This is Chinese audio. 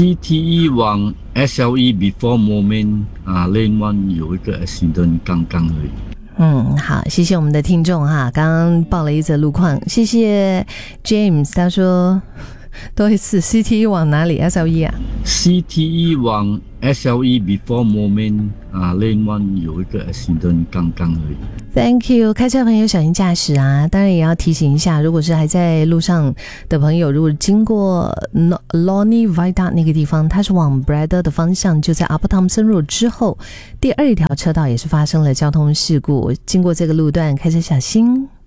CTE 往 SLE before moment Lane 1有一个 accident 刚刚而已。 好，谢谢我们的听众哈，刚刚报了一则路况，谢谢 James， 他说多一次 CTE 往哪里 SLE 啊 CTE 往 SLE before moment Lane 1有一个 accident 刚刚而已。 Thank you， 开车的朋友小心驾驶啊！当然也要提醒一下，如果是还在路上的朋友，如果经过 Lonnie Viaduct 那个地方，它是往 Braddell 的方向，就在 Upper Thomson Road 之后，第二条车道也是发生了交通事故，经过这个路段开车小心。